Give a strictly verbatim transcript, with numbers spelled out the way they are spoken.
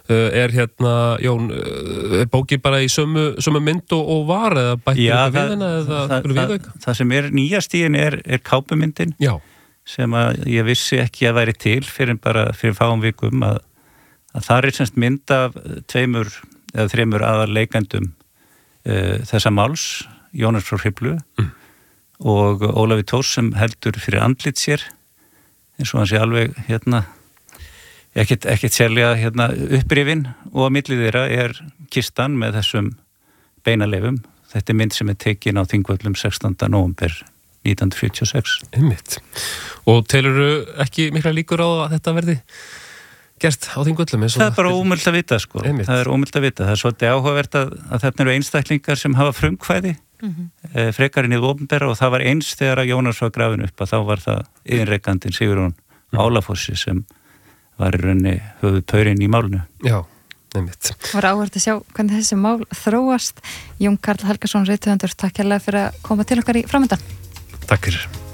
uh, er hérna, Jón, uh, er bókin bara í sömu, sömu mynd og, og var eða bættir ykkur við hana eða það, það, það sem er nýjast í henni er, er kápumyndin Já. sem að ég vissi ekki að væri til fyrir bara fyrir fáum vikum að, að það er semst mynd af tveimur eða þremur aðal leikandum uh, þessa máls, Jónas frá Hriflu mm. og Ólafi Thors sem heldur fyrir andlit sér eins og hann sé alveg hérna ekkert, ekkert sérlega hérna upprifin og á milli þeirra er kistan með þessum beinaleifum. Þetta er mynd sem er tekin á Þingvöllum sextánda nóvember nítján hundruð fjörutíu og sex. Einmitt. Og telurðu ekki mikla líkur á að þetta verði gert á Þingvöllum? Það er bara ómögulegt að vita sko. Einmitt. Það er ómögulegt að vita. Það er svolítið áhugavert að, að þetta eru einstaklingar sem hafa frumkvæði mm-hmm. e, frekar inn í opinbera og það var eins þegar að Jónas var grafin upp að þá var það yðinrekandinn Sigurjón mm. Álafossi sem var í rauninni höfuð paurinn í málinu. Já, nefnitt. Það var áhvert að sjá hvernig þessi mál þróast. Jón Karl Helgason, rithöfundur, takk hérlega fyrir að koma til okkar í framöndan. Takk fyrir.